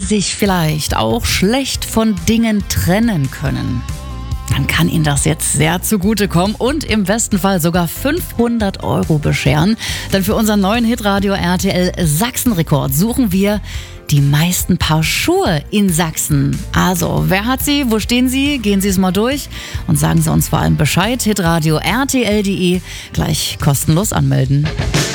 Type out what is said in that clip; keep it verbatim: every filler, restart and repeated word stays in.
sich vielleicht auch schlecht von Dingen trennen können, dann kann Ihnen das jetzt sehr zugutekommen und im besten Fall sogar fünfhundert Euro bescheren. Denn für unseren neuen Hitradio R T L Sachsenrekord suchen wir die meisten Paar Schuhe in Sachsen. Also, wer hat sie? Wo stehen sie? Gehen Sie es mal durch und sagen Sie uns vor allem Bescheid. Hitradio R T L punkt de, gleich kostenlos anmelden.